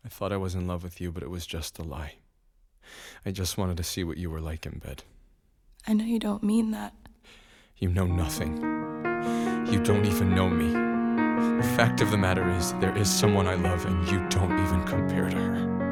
I thought I was in love with you, but it was just a lie. I just wanted to see what you were like in bed. I know you don't mean that. You know nothing. You don't even know me. The fact of the matter is, there is someone I love, and you don't even compare to her.